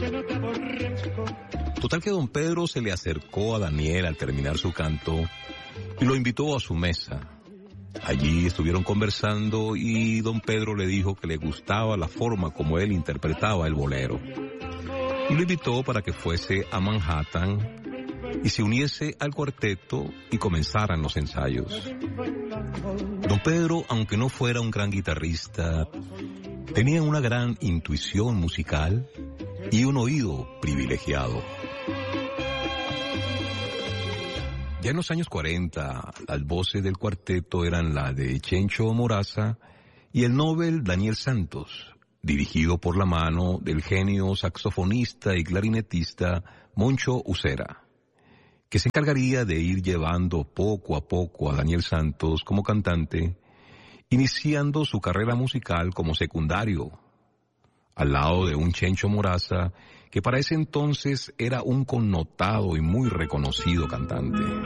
Total que don Pedro se le acercó a Daniel al terminar su canto y lo invitó a su mesa. Allí estuvieron conversando y don Pedro le dijo que le gustaba la forma como él interpretaba el bolero. Y lo invitó para que fuese a Manhattan y se uniese al cuarteto y comenzaran los ensayos. Don Pedro, aunque no fuera un gran guitarrista, tenía una gran intuición musical y un oído privilegiado. Ya en los años 40, las voces del cuarteto eran la de Chencho Moraza y el Nobel Daniel Santos, dirigido por la mano del genio saxofonista y clarinetista Moncho Ucera, que se encargaría de ir llevando poco a poco a Daniel Santos como cantante, iniciando su carrera musical como secundario, al lado de un Chencho Moraza que para ese entonces era un connotado y muy reconocido cantante.